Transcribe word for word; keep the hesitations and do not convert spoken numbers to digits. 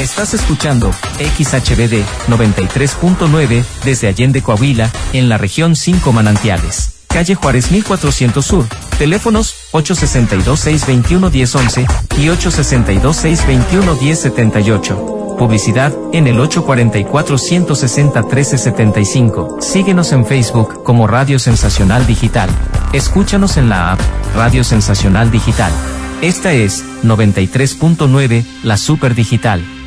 Estás escuchando X H B D noventa y tres punto nueve desde Allende, Coahuila, en la región cinco Manantiales. Calle Juárez mil cuatrocientos Sur. Teléfonos ocho seis dos, seis dos uno, uno cero once y ocho seis dos, seis dos uno, uno cero siete ocho. Publicidad en el ocho cuatro cuatro, uno seis cero, uno tres siete cinco. Síguenos en Facebook como Radio Sensacional Digital. Escúchanos en la app Radio Sensacional Digital. Esta es noventa y tres punto nueve, la Super Digital.